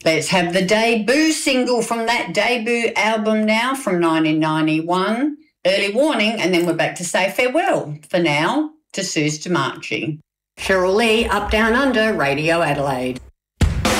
Let's have the debut single from that debut album now from 1991, Early Warning, and then we're back to say farewell for now to Suze DeMarchi. Cheryl Lee, Up Down Under, Radio Adelaide.